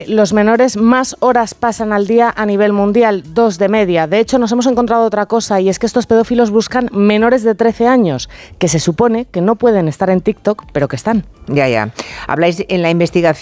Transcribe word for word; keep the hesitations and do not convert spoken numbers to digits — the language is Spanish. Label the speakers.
Speaker 1: Los menores más horas pasan al día a nivel mundial, dos de media. De hecho, nos hemos encontrado otra cosa, y es que estos pedófilos buscan menores de trece años, que se supone que no pueden estar en TikTok, pero que están.
Speaker 2: Ya, ya. Habláis en la investigación